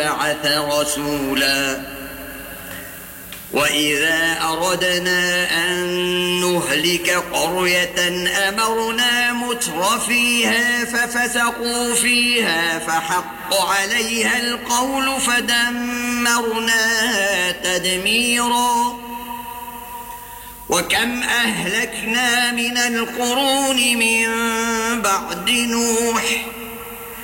بعث رسولا وإذا أردنا أن نهلك قرية أمرنا مترفيها ففسقوا فيها فحق عليها القول فدمرناها تدميرا وكم أهلكنا من القرون من بعد نوح